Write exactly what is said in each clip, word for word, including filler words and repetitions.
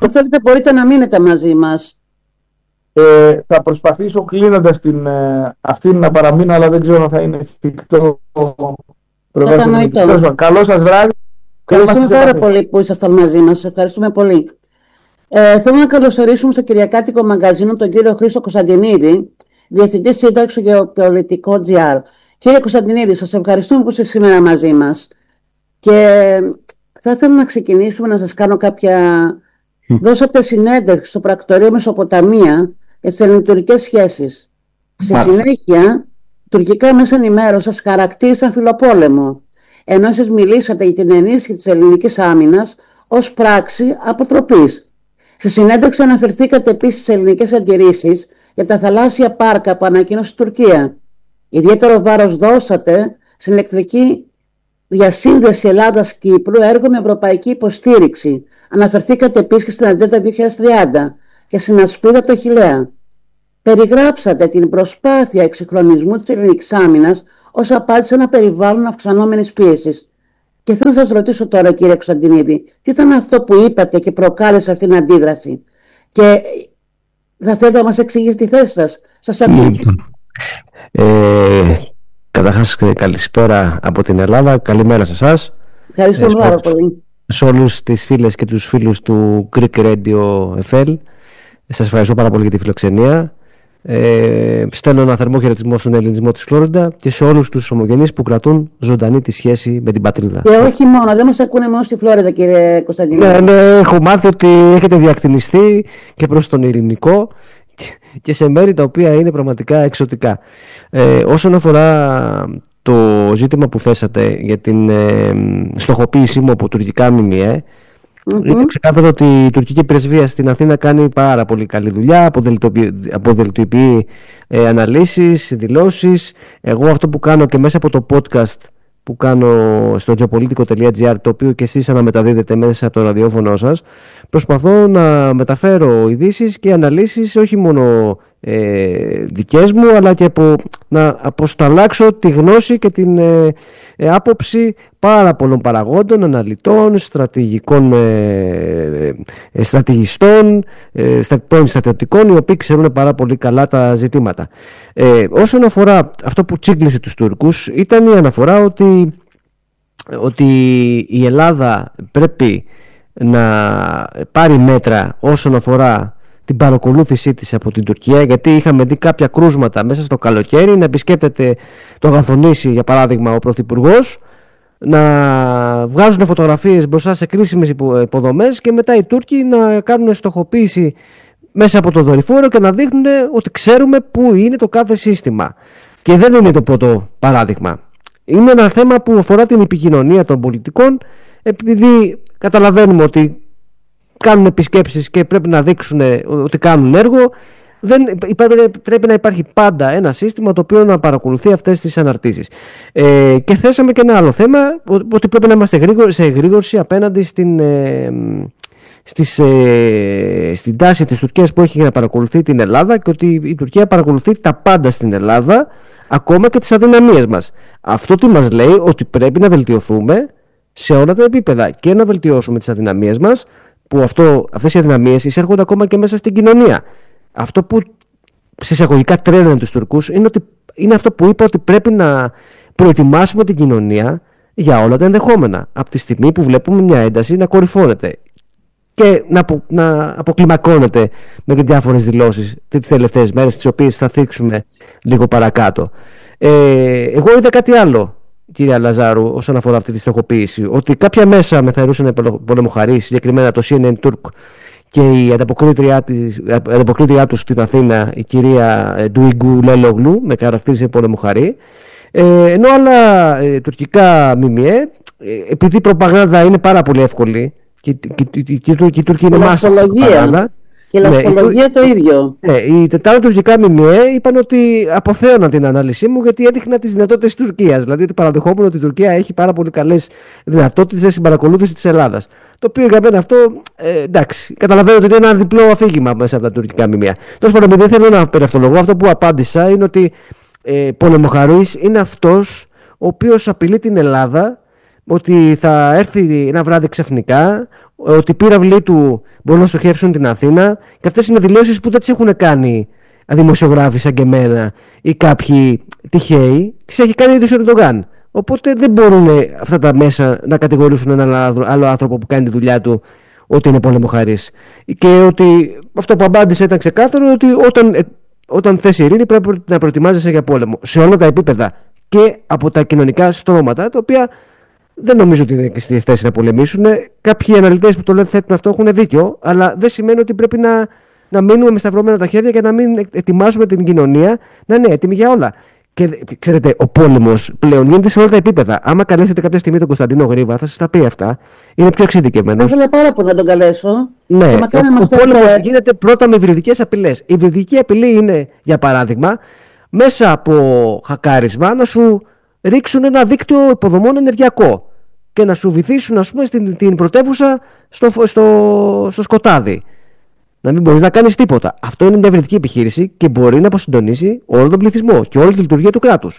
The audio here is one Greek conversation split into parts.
Αν θέλετε μπορείτε να μείνετε μαζί μας. Ε, θα προσπαθήσω κλείνοντας την ε, αυτήν να παραμείνω, αλλά δεν ξέρω αν θα είναι εφικτό. Κατανοητό. Καλό σας βράδυ. Ευχαριστούμε πάρα πολύ που ήσασταν μαζί μας. Ευχαριστούμε πολύ. Ε, θέλω να καλωσορίσουμε στο Κυριακάτικο Μαγκαζίνο τον κύριο Χρήστο Κωνσταντινίδη, Διευθυντή Σύνταξη Γεωπολιτικό τζι αρ. Κύριε Κωνσταντινίδη, σας ευχαριστούμε που είστε σήμερα μαζί μας. Και θα ήθελα να ξεκινήσουμε να σας κάνω κάποια... Mm. Δώσατε συνέντευξη στο Πρακτορείο Μεσοποταμία για τις ελληνοτουρκικές σχέσεις. Στη συνέχεια, τουρκικά μέσα ενημέρωσης χαρακτήρισαν φιλοπόλεμο, ενώ εσείς μιλήσατε για την ενίσχυση της ελληνικής άμυνας ως πράξη αποτροπής. Στη συνέντευξη αναφερθήκατε επίσης στις ελληνικές αντιρρήσεις για τα θαλάσσια πάρκα που ανακοίνωσε η Τουρκία. Ιδιαίτερο βάρος δώσατε στην ηλεκτρική διασύνδεση Ελλάδας-Κύπρου, έργο με ευρωπαϊκή υποστήριξη. Αναφερθήκατε επίσης στην Ατζέντα δύο χιλιάδες τριάντα και στην Ασπίδα του Αχιλλέα. Περιγράψατε την προσπάθεια εξυγχρονισμού της ελληνικής άμυνας ως απάντηση σε ένα περιβάλλον αυξανόμενης πίεσης. Και θέλω να σας ρωτήσω τώρα, κύριε Κωνσταντινίδη, τι ήταν αυτό που είπατε και προκάλεσε αυτήν την αντίδραση. Και θα θέλετε να μας εξηγήσετε τη θέση σας. Σας ακούω. Ε, καταρχάς, καλησπέρα από την Ελλάδα. Καλημέρα σε εσάς. Ευχαριστώ ε, πάρα πολύ. Σε όλους τις φίλες και τους φίλους του Greek Radio εφ ελ. Σας ευχαριστώ πάρα πολύ για τη φιλοξενία. Ε, στέλνω ένα θερμό χαιρετισμό στον ελληνισμό της Φλόριντα και σε όλους τους ομογενείς που κρατούν ζωντανή τη σχέση με την πατρίδα. Και όχι μόνο, δεν μας ακούνε μόνο στη Φλόριντα, κύριε Κωνσταντινίδη. Ναι, ναι, έχω μάθει ότι έχετε διακτηνιστεί και προς τον ειρηνικό και σε μέρη τα οποία είναι πραγματικά εξωτικά. Ε, όσον αφορά το ζήτημα που θέσατε για την ε, στοχοποίησή μου από τουρκικά ΜΜΕ, mm-hmm. είναι ξεκάθαρο ότι η τουρκική πρεσβεία στην Αθήνα κάνει πάρα πολύ καλή δουλειά, αποδελτιοποιεί ε, αναλύσεις, δηλώσεις. Εγώ αυτό που κάνω και μέσα από το podcast που κάνω στο geopolitico τελεία gr, το οποίο και εσείς αναμεταδίδετε μέσα από το ραδιόφωνο σας, προσπαθώ να μεταφέρω ειδήσεις και αναλύσεις όχι μόνο ε, δικές μου, αλλά και από, να αποσταλάξω τη γνώση και την ε, ε, άποψη πάρα πολλών παραγόντων, αναλυτών, στρατηγικών ε, ε, στρατηγιστών, ε, πρώην στρατιωτικών, οι οποίοι ξέρουν πάρα πολύ καλά τα ζητήματα. Ε, όσον αφορά αυτό που τσίγκλισε τους Τούρκους, ήταν η αναφορά ότι, ότι η Ελλάδα πρέπει να πάρει μέτρα όσον αφορά την παρακολούθησή της από την Τουρκία, γιατί είχαμε δει κάποια κρούσματα μέσα στο καλοκαίρι να επισκέπτεται το Αγαθονήσι, για παράδειγμα, ο Πρωθυπουργός, να βγάζουν φωτογραφίες μπροστά σε κρίσιμες υποδομές και μετά οι Τούρκοι να κάνουν στοχοποίηση μέσα από το δορυφόρο και να δείχνουν ότι ξέρουμε πού είναι το κάθε σύστημα. Και δεν είναι το πρώτο παράδειγμα. Είναι ένα θέμα που αφορά την επικοινωνία των πολιτικών, επειδή καταλαβαίνουμε ότι κάνουν επισκέψεις και πρέπει να δείξουν ότι κάνουν έργο. Δεν, πρέπει να υπάρχει πάντα ένα σύστημα το οποίο να παρακολουθεί αυτές τις αναρτήσεις. Ε, και θέσαμε και ένα άλλο θέμα, ότι πρέπει να είμαστε γρήγοροι, σε εγρήγορση απέναντι στην, ε, στις, ε, στην τάση της Τουρκίας που έχει να παρακολουθεί την Ελλάδα, και ότι η Τουρκία παρακολουθεί τα πάντα στην Ελλάδα, ακόμα και τις αδυναμίες μας. Αυτό τι μας λέει? Ότι πρέπει να βελτιωθούμε σε όλα τα επίπεδα και να βελτιώσουμε τις αδυναμίες μας, που αυτό, αυτές οι αδυναμίες εισέρχονται ακόμα και μέσα στην κοινωνία. Αυτό που συσσαγωγικά τρέλανε τους Τουρκούς είναι, ότι, είναι αυτό που είπα, ότι πρέπει να προετοιμάσουμε την κοινωνία για όλα τα ενδεχόμενα. Από τη στιγμή που βλέπουμε μια ένταση να κορυφώνεται και να, απο, να αποκλιμακώνεται με διάφορες δηλώσεις τις τελευταίες μέρες, τις οποίες θα θίξουμε λίγο παρακάτω. Ε, εγώ είδα κάτι άλλο, κυρία Λαζάρου, όσον αφορά αυτή τη στοχοποίηση, ότι κάποια μέσα με θαρρούσαν πολεμοχαρεί, συγκεκριμένα το σι εν εν Turk, και η ανταποκρίτριά, της, ανταποκρίτριά του στην Αθήνα, η κυρία Ντουιγκού Λελογλού, με χαρακτήρισε πολεμοχαρή, ε, ενώ άλλα ε, τουρκικά ΜΜΕ, ε, επειδή η προπαγάνδα είναι πάρα πολύ εύκολη και, και, και, και, και, και οι Τούρκοι είναι μάστορ προπαγάνδα. Και η λασπολογία το ίδιο. Ναι, οι τετάρτα τουρκικά ΜΜΕ είπαν ότι αποθέωναν την ανάλυση μου, γιατί έδειχνα τις δυνατότητες της Τουρκίας. Δηλαδή ότι παραδεχόμενο ότι η Τουρκία έχει πάρα πολύ καλές δυνατότητες στην παρακολούθηση της Ελλάδας. Το οποίο για μένα αυτό, ε, εντάξει, καταλαβαίνω ότι είναι ένα διπλό αφήγημα μέσα από τα τουρκικά ΜΜΕ. Τέλος πάντων, δεν θέλω να περαυτολογώ. Αυτό που απάντησα είναι ότι ε, πολεμοχαρής είναι αυτός ο οποίος απειλεί την Ελλάδα ότι θα έρθει ένα βράδυ ξαφνικά, ότι οι πύραυλοι του μπορούν να στοχεύσουν την Αθήνα, και αυτές είναι δηλώσεις που δεν τις έχουν κάνει δημοσιογράφοι σαν και εμένα ή κάποιοι τυχαίοι, τις έχει κάνει ο ίδιος ο Ερντογάν. Οπότε δεν μπορούν αυτά τα μέσα να κατηγορήσουν έναν άλλο άνθρωπο που κάνει τη δουλειά του ότι είναι πολεμοχαρής. Και ότι αυτό που απάντησε ήταν ξεκάθαρο, ότι όταν, όταν θες ειρήνη πρέπει να προετοιμάζεσαι για πόλεμο. Σε όλα τα επίπεδα και από τα κοινωνικά στρώματα, τα οποία δεν νομίζω ότι είναι και στη θέση να πολεμήσουν. Κάποιοι αναλυτές που το λένε θέτουν αυτό έχουν δίκιο, αλλά δεν σημαίνει ότι πρέπει να, να μείνουμε με σταυρωμένα τα χέρια και να μην ετοιμάσουμε την κοινωνία να είναι έτοιμη για όλα. Και ξέρετε, ο πόλεμος πλέον γίνεται σε όλα τα επίπεδα. Άμα καλέσετε κάποια στιγμή τον Κωνσταντίνο Γρήβα, θα σας τα πει αυτά. Είναι πιο εξειδικευμένος. Ήθελα πάρα πολύ να τον καλέσω. Ναι, ο, ο πόλεμος γίνεται πρώτα με υβριδικές απειλές. Η υβριδική απειλή είναι, για παράδειγμα, μέσα από χακάρισμα να σου ρίξουν ένα δίκτυο υποδομών ενεργειακό και να σου βυθίσουν, ας πούμε, στην, την πρωτεύουσα στο, στο, στο σκοτάδι. Να μην μπορείς να κάνεις τίποτα. Αυτό είναι μια υβριδική επιχείρηση και μπορεί να αποσυντονίσει όλο τον πληθυσμό και όλη τη λειτουργία του κράτους.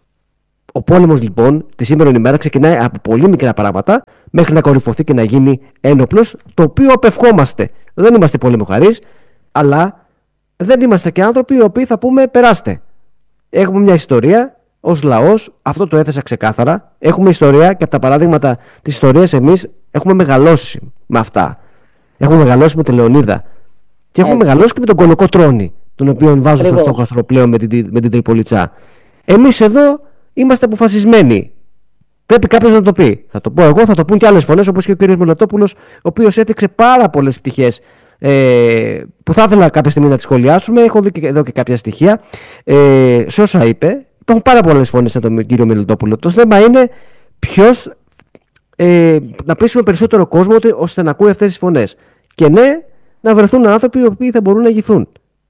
Ο πόλεμος λοιπόν τη σήμερα ημέρα ξεκινάει από πολύ μικρά πράγματα μέχρι να κορυφωθεί και να γίνει ένοπλος, το οποίο απευχόμαστε. Δεν είμαστε πολεμοχαρείς, αλλά δεν είμαστε και άνθρωποι οι οποίοι θα πούμε περάστε. Έχουμε μια ιστορία ως λαός, αυτό το έθεσα ξεκάθαρα. Έχουμε ιστορία και από τα παράδειγματα της ιστορίας εμείς έχουμε μεγαλώσει με αυτά. Έχουμε μεγαλώσει με τη Λεωνίδα. Και έχουμε Έτσι. μεγαλώσει και με τον Κολοκοτρώνη, τον οποίο βάζουν στο στόχαστρο πλέον με την, με την Τριπολιτσά. Εμείς εδώ είμαστε αποφασισμένοι. Πρέπει κάποιος να το πει. Θα το πω εγώ, θα το πούν και άλλες φωνές, όπως και ο κ. Μελετόπουλος, ο οποίος έθιξε πάρα πολλές πτυχές ε, που θα ήθελα κάποια στιγμή να τις σχολιάσουμε. Έχω δει και εδώ και κάποια στοιχεία. Ε, σε όσα είπε, υπάρχουν πάρα πολλές φωνές από τον κ. Μελετόπουλο. Το θέμα είναι ποιος ε, να πείσουμε περισσότερο κόσμο ώστε να ακούει αυτές τις φωνές. Και ναι, να βρεθούν άνθρωποι οι οποίοι θα μπορούν να ηγηθούν.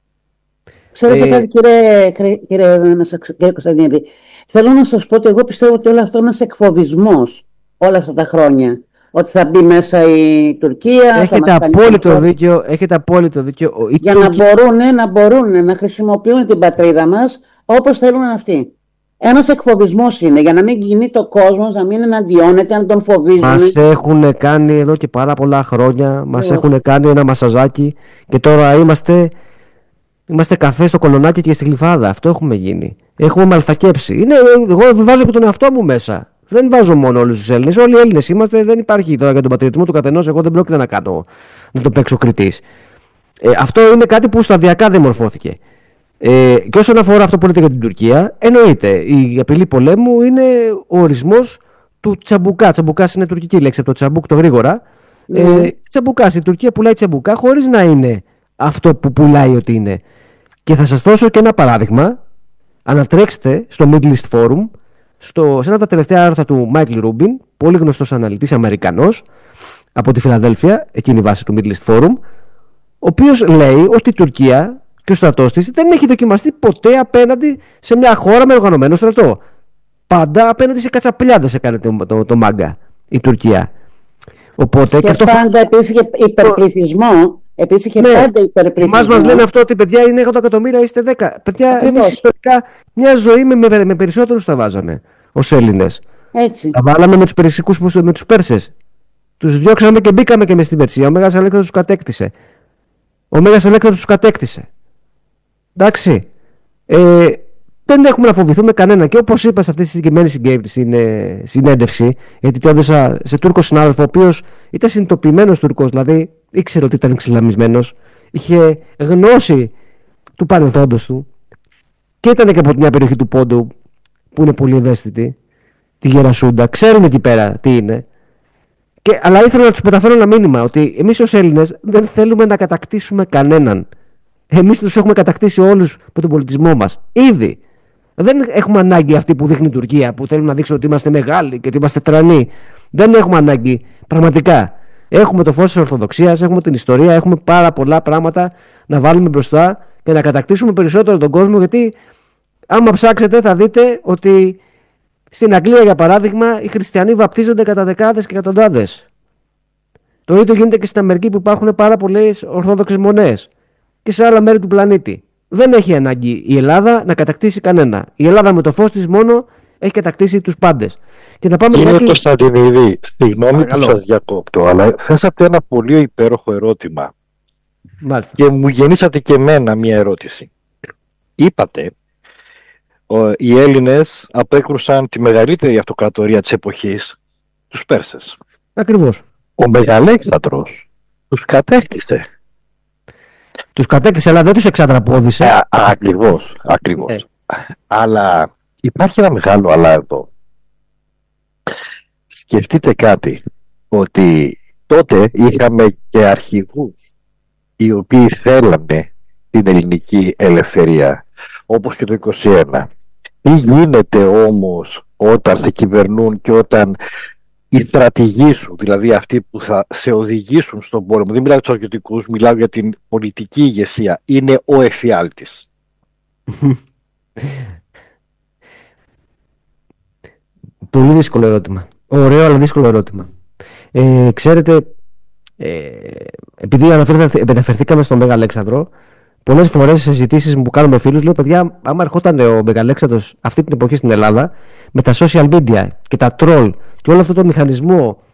Ξέρετε ε... κάτι, κύριε, κύριε, κύριε Κωνσταντινίδη, θέλω να σας πω ότι εγώ πιστεύω ότι όλο αυτό είναι ένας εκφοβισμός όλα αυτά τα χρόνια. Ότι θα μπει μέσα η Τουρκία. Έχετε απόλυτο δίκιο, έχετε απόλυτο δίκιο. Για Τουρκία... να, μπορούν, να μπορούν να χρησιμοποιούν την πατρίδα μας όπως θέλουν αυτοί. Ένας εκφοβισμός είναι, για να μην κινείται ο κόσμος, να μην εναντιώνεται, να τον φοβίζουν. Μας έχουν κάνει εδώ και πάρα πολλά χρόνια, μας έχουν κάνει ένα μασαζάκι και τώρα είμαστε, είμαστε καφέ στο Κολονάκι και στη Γλυφάδα. Αυτό έχουμε γίνει. Έχουμε μαλθακέψει. Είναι, εγώ βάζω και τον εαυτό μου μέσα. Δεν βάζω μόνο όλους τους Έλληνες. Όλοι οι Έλληνες είμαστε. Δεν υπάρχει τώρα για τον πατριωτισμό του καθενός. Εγώ δεν πρόκειται να κάνω, να τον παίξω κριτής. Ε, αυτό είναι κάτι που σταδιακά διαμορφώθηκε. Ε, και όσον αφορά αυτό που λέτε για την Τουρκία, εννοείται η απειλή πολέμου είναι ο ορισμός του τσαμπουκά. Τσαμπουκάς είναι τουρκική λέξη από το τσαμπούκ το γρήγορα. Mm. Ε, τσαμπουκάς, η Τουρκία πουλάει τσαμπουκά χωρίς να είναι αυτό που πουλάει ότι είναι. Και θα σας δώσω και ένα παράδειγμα. Ανατρέξτε στο Middle East Forum, στο, σε ένα από τα τελευταία άρθρα του Michael Rubin, πολύ γνωστός αναλυτής Αμερικανός από τη Φιλαδέλφια, εκείνη η βάση του Middle East Forum, ο οποίος λέει ότι η Τουρκία και ο στρατός της δεν έχει δοκιμαστεί ποτέ απέναντι σε μια χώρα με οργανωμένο στρατό. Πάντα απέναντι σε κατσαπλιάδες έκανε το, το, το μάγκα η Τουρκία. Οπότε, και, και αυτό πάντα επίσης είχε υπερπληθυσμό. Επίσης είχε ναι, πάντα υπερπληθυσμό. Εμάς μας λένε αυτό ότι παιδιά είναι εκατό εκατομμύρια, είστε δέκα. Παιδιά, εμείς ιστορικά μια ζωή με, με, με περισσότερους τα βάζαμε ως Έλληνες. Έτσι. Τα βάλαμε με τους Περσικούς, με τους Πέρσες. Τους διώξαμε και μπήκαμε και μες στην Περσία. Ο Μέγας Αλέξανδρος τους κατέκτησε. Ο Μέγας Αλέξανδρος τους κατέκτησε. Εντάξει. Ε, δεν έχουμε να φοβηθούμε κανένα. Και όπως είπα σε αυτή τη συγκεκριμένη συνέντευξη, γιατί το έδωσα σε Τούρκο συνάδελφο, ο οποίος ήταν συνειδητοποιημένος Τουρκός, δηλαδή ήξερε ότι ήταν εξισλαμισμένος, είχε γνώση του παρελθόντος του και ήταν και από μια περιοχή του Πόντου που είναι πολύ ευαίσθητη, τη Γερασούντα. Ξέρουν εκεί πέρα τι είναι. Και, αλλά ήθελα να τους μεταφέρω ένα μήνυμα ότι εμείς ως Έλληνες δεν θέλουμε να κατακτήσουμε κανέναν. Εμείς τους έχουμε κατακτήσει όλους με τον πολιτισμό μας. Ήδη. Δεν έχουμε ανάγκη αυτή που δείχνει η Τουρκία, που θέλουν να δείξουν ότι είμαστε μεγάλοι και ότι είμαστε τρανοί. Δεν έχουμε ανάγκη. Πραγματικά. Έχουμε το φως της Ορθοδοξίας, έχουμε την ιστορία, έχουμε πάρα πολλά πράγματα να βάλουμε μπροστά και να κατακτήσουμε περισσότερο τον κόσμο. Γιατί άμα ψάξετε θα δείτε ότι στην Αγγλία, για παράδειγμα, οι χριστιανοί βαπτίζονται κατά δεκάδες και εκατοντάδες. Το ίδιο γίνεται και στην Αμερική που υπάρχουν πάρα πολλές ορθόδοξες μονές. Και σε άλλα μέρη του πλανήτη. Δεν έχει ανάγκη η Ελλάδα να κατακτήσει κανένα. Η Ελλάδα με το φως της μόνο έχει κατακτήσει τους πάντες. Και να πάμε Κύριε λιγάκι... Κωνσταντινίδη, συγγνώμη που Παρακαλώ. σας διακόπτω, αλλά θέσατε ένα πολύ υπέροχο ερώτημα. Μάλιστα. Και μου γεννήσατε και εμένα μία ερώτηση. Είπατε, ο, οι Έλληνες απέκρουσαν τη μεγαλύτερη αυτοκρατορία της εποχής, τους Πέρσες. Ακριβώς. Ο Μεγαλέξανδρος τους κατέκτησε. Τους κατέκτησε, αλλά δεν τους εξατραπώδισε. Ε, α, ακριβώς, ακριβώς. Ε. Αλλά υπάρχει ένα μεγάλο αλλά εδώ. Σκεφτείτε κάτι, ότι τότε είχαμε και αρχηγούς οι οποίοι θέλανε την ελληνική ελευθερία, όπως και το είκοσι ένα. Τι γίνεται όμως όταν σε κυβερνούν και όταν οι στρατηγοί σου, δηλαδή αυτοί που θα σε οδηγήσουν στον πόλεμο, δεν μιλάω για τους στρατιωτικούς, μιλάω για την πολιτική ηγεσία, είναι ο εφιάλτης. Πολύ δύσκολο ερώτημα. Ωραίο αλλά δύσκολο ερώτημα. Ε, ξέρετε, ε, επειδή αναφερθήκαμε στον Μεγαλέξανδρο, πολλές φορές σε συζητήσεις που κάνουμε με φίλους, λέω παιδιά, άμα ερχόταν ο Μεγαλέξανδρος αυτή την εποχή στην Ελλάδα, με τα social media και τα troll και όλο αυτό το μηχανισμό